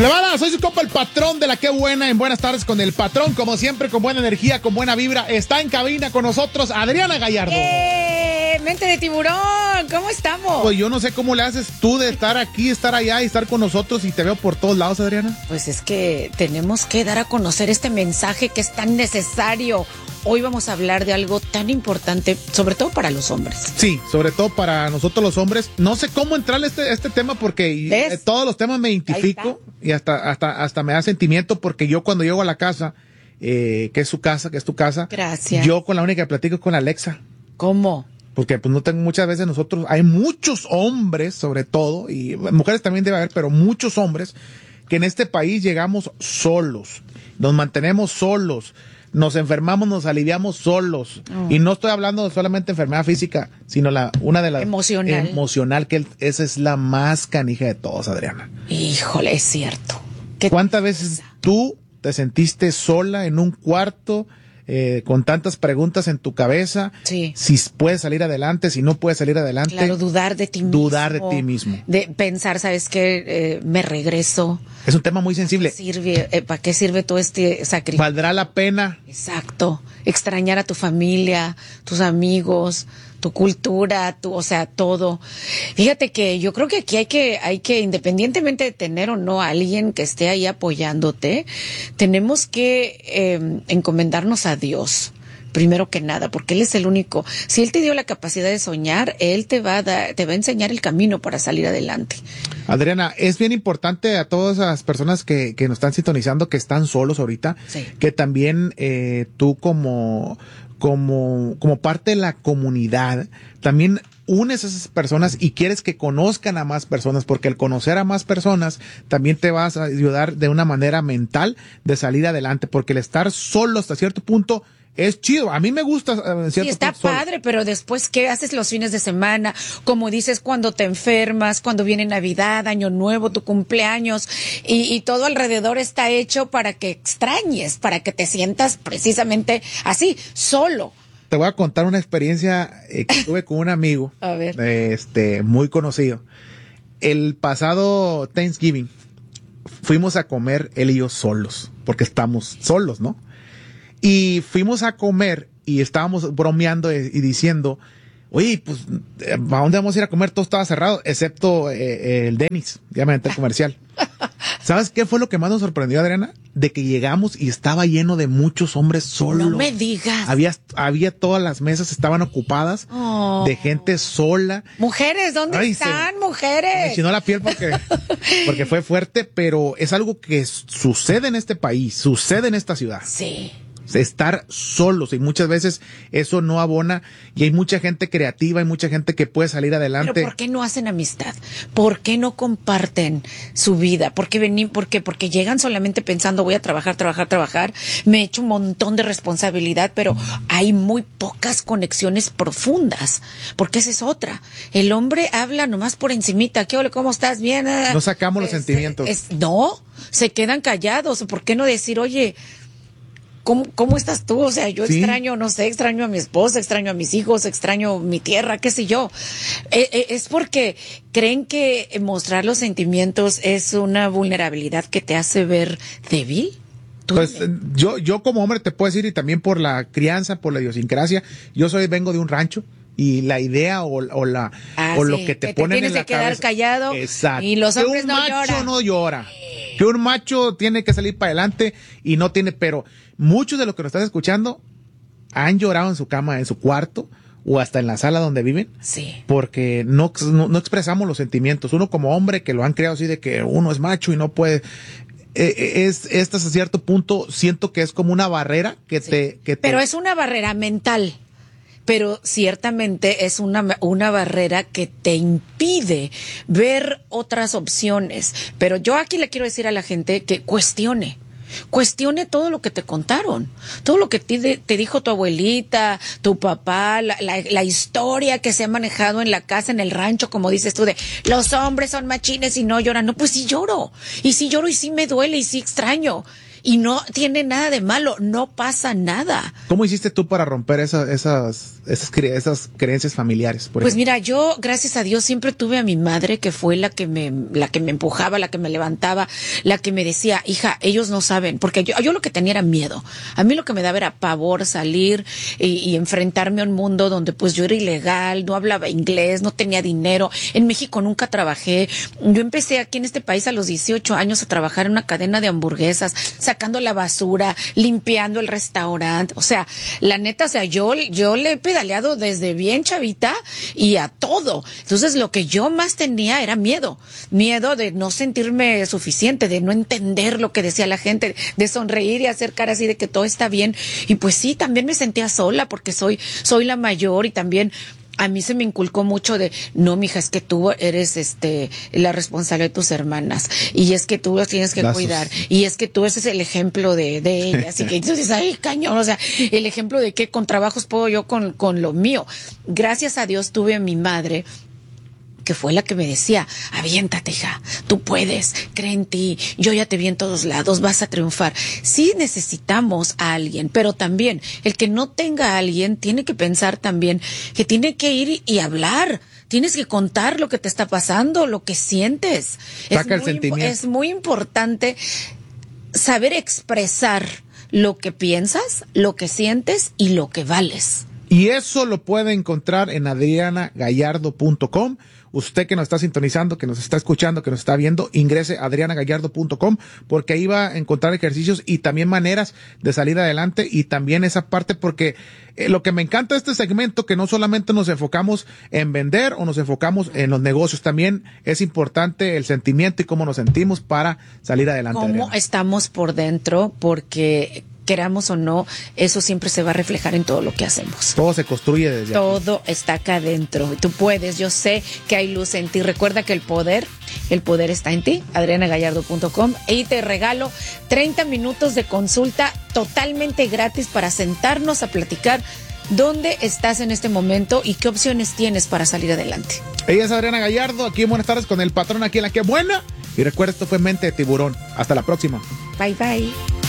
Plebada, soy su compa el patrón de la que buena en Buenas Tardes con el patrón, como siempre, con buena energía, con buena vibra. Está en cabina con nosotros Adriana Gallardo. Mente de tiburón, ¿cómo estamos? Pues yo no sé cómo le haces tú de estar aquí, estar allá y estar con nosotros y te veo por todos lados, Adriana. Pues es que tenemos que dar a conocer este mensaje que es tan necesario. Hoy vamos a hablar de algo tan importante, sobre todo para los hombres. Sí, sobre todo para nosotros los hombres. No sé cómo entrarle a este tema porque todos los temas me identifico y hasta me da sentimiento porque yo cuando llego a la casa, que es su casa, que es tu casa. Gracias. Yo con la única que platico es con Alexa. ¿Cómo? Porque pues no tengo muchas veces nosotros, hay muchos hombres sobre todo, y mujeres también debe haber, pero muchos hombres que en este país llegamos solos, nos mantenemos solos, nos enfermamos, nos aliviamos solos. Y no estoy hablando de solamente enfermedad física, sino una de las emocional, que esa es la más canija de todos, Adriana. Híjole, es cierto. ¿Cuántas veces tú te sentiste sola en un cuarto? Con tantas preguntas en tu cabeza, sí. Si puedes salir adelante, si no puedes salir adelante. Claro, dudar de ti mismo. Dudar de ti mismo. De pensar, ¿sabes qué? Me regreso. Es un tema muy sensible. ¿Para qué sirve todo este sacrificio? ¿Valdrá la pena? Exacto. Extrañar a tu familia, tus amigos, tu cultura, o sea, todo. Fíjate que yo creo que aquí hay que, independientemente de tener o no a alguien que esté ahí apoyándote, tenemos que encomendarnos a Dios. Primero que nada, porque Él es el único. Si Él te dio la capacidad de soñar, Él te va a enseñar el camino para salir adelante. Adriana, es bien importante a todas las personas que nos están sintonizando, que están solos ahorita, sí. Que también tú como parte de la comunidad, también unes a esas personas y quieres que conozcan a más personas, porque el conocer a más personas también te vas a ayudar de una manera mental de salir adelante, porque el estar solo hasta cierto punto es chido. A mí me gusta. Sí, está padre, pero después, ¿qué haces los fines de semana? Como dices, cuando te enfermas, cuando viene Navidad, Año Nuevo, tu cumpleaños, y todo alrededor está hecho para que extrañes, para que te sientas precisamente así, solo. Te voy a contar una experiencia que tuve con un amigo, a ver. Muy conocido. El pasado Thanksgiving fuimos a comer él y yo solos, porque estamos solos, ¿no? Y fuimos a comer y estábamos bromeando y diciendo, oye, pues, ¿a dónde vamos a ir a comer? Todo estaba cerrado, excepto el Denny's, ya me entré el comercial. ¿Sabes qué fue lo que más nos sorprendió, Adriana? De que llegamos y estaba lleno de muchos hombres solos. No me digas. Había todas las mesas estaban ocupadas de gente sola. Mujeres, ¿dónde están, mujeres? Me chinó la piel porque fue fuerte, pero es algo que sucede en este país, sucede en esta ciudad. Sí. Estar solos, y muchas veces eso no abona, y hay mucha gente creativa, hay mucha gente que puede salir adelante. Pero ¿por qué no hacen amistad? ¿Por qué no comparten su vida? ¿Por qué? Porque llegan solamente pensando voy a trabajar, me he hecho un montón de responsabilidad, pero hay muy pocas conexiones profundas, porque esa es otra. El hombre habla nomás por encimita. ¿Qué ole? ¿Cómo estás? Bien. No sacamos los sentimientos. No, se quedan callados. ¿Por qué no decir, oye, ¿cómo estás tú? O sea, yo extraño, no sé, extraño a mi esposa, extraño a mis hijos, extraño mi tierra, qué sé yo. Es porque creen que mostrar los sentimientos es una vulnerabilidad que te hace ver débil. Pues yo como hombre te puedo decir, y también por la crianza, por la idiosincrasia, vengo de un rancho. Y la idea o lo que te ponen en la cabeza. Tienes que quedar callado. Exacto. Y los hombres no lloran. Que un macho no llora. Que un macho tiene que salir para adelante y no tiene, pero muchos de los que nos están escuchando han llorado en su cama, en su cuarto o hasta en la sala donde viven. Sí. Porque no expresamos los sentimientos. Uno como hombre que lo han creado así de que uno es macho y no puede. Hasta cierto punto siento que es como una barrera Pero es una barrera mental. Pero ciertamente es una barrera que te impide ver otras opciones. Pero yo aquí le quiero decir a la gente que cuestione todo lo que te contaron, todo lo que te dijo tu abuelita, tu papá, la historia que se ha manejado en la casa, en el rancho, como dices tú, de los hombres son machines y no lloran. No, pues sí lloro, y sí me duele, y sí extraño. Y no tiene nada de malo, no pasa nada. ¿Cómo hiciste tú para romper esas creencias familiares? Pues mira, yo, gracias a Dios, siempre tuve a mi madre, que fue la que me empujaba, la que me levantaba, la que me decía, hija, ellos no saben, porque yo lo que tenía era miedo. A mí lo que me daba era pavor salir y enfrentarme a un mundo donde pues yo era ilegal, no hablaba inglés, no tenía dinero. En México nunca trabajé. Yo empecé aquí en este país a los 18 años a trabajar en una cadena de hamburguesas, sacando la basura, limpiando el restaurante. O sea, la neta, o sea, yo le he pedaleado desde bien chavita y a todo. Entonces, lo que yo más tenía era miedo de no sentirme suficiente, de no entender lo que decía la gente, de sonreír y hacer cara así de que todo está bien. Y pues sí, también me sentía sola porque soy la mayor y también a mí se me inculcó mucho de, no, mija, es que tú eres la responsable de tus hermanas y es que tú las tienes que cuidar y es que tú ese es el ejemplo de ellas y que entonces, ay, cañón, o sea, el ejemplo de que con trabajos puedo yo con lo mío. Gracias a Dios tuve a mi madre, que fue la que me decía, aviéntate, hija, tú puedes, cree en ti, yo ya te vi en todos lados, vas a triunfar. Sí necesitamos a alguien, pero también el que no tenga a alguien tiene que pensar también que tiene que ir y hablar. Tienes que contar lo que te está pasando, lo que sientes. Saca el sentimiento. Es muy importante saber expresar lo que piensas, lo que sientes y lo que vales. Y eso lo puede encontrar en adrianagallardo.com. Usted que nos está sintonizando, que nos está escuchando, que nos está viendo, ingrese a adrianagallardo.com porque ahí va a encontrar ejercicios y también maneras de salir adelante y también esa parte porque lo que me encanta de este segmento que no solamente nos enfocamos en vender o nos enfocamos en los negocios, también es importante el sentimiento y cómo nos sentimos para salir adelante. Cómo Adriana. Estamos por dentro porque queramos o no, eso siempre se va a reflejar en todo lo que hacemos. Todo se construye desde todo aquí. Está acá adentro. Tú puedes, yo sé que hay luz en ti. Recuerda que el poder está en ti, adrianagallardo.com, y te regalo 30 minutos de consulta totalmente gratis para sentarnos a platicar dónde estás en este momento y qué opciones tienes para salir adelante. Ella es Adriana Gallardo, aquí en Buenas Tardes con el patrón aquí en La Que Buena. Y recuerda, esto fue Mente de Tiburón. Hasta la próxima. Bye, bye.